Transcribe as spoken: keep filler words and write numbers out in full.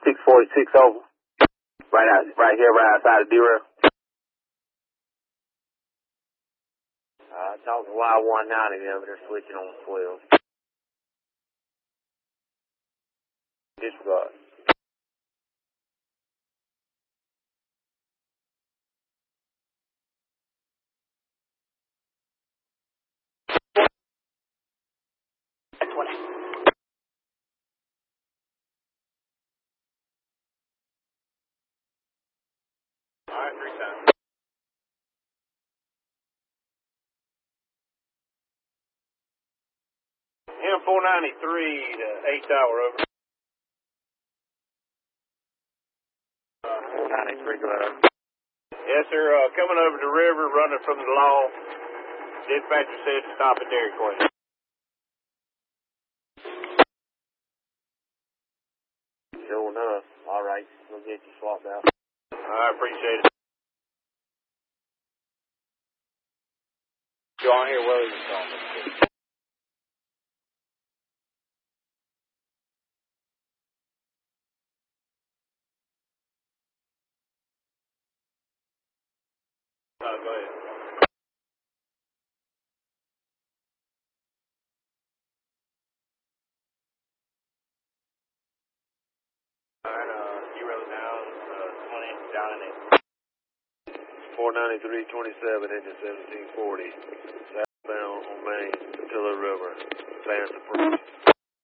six forty-six over. Right out, right here, right outside of D-Rail. Uh, talking Y one ninety over there, switching on twelve. Disregard. twenty. Alright, three times. M four ninety-three to eight tower over. Uh, four ninety-three, go ahead. Yes, sir. Uh, coming over the river, running from the law. Dispatcher said to stop at Dairy Queen. Sure enough. All right. We'll get you swapped out. I appreciate it. Go on here, Williams. Oh, go ahead. All right, uh, you wrote down uh, twenty down in it. four ninety-three twenty-seven, engine seventeen forty. Southbound on Main, Tiller River. Advance approach.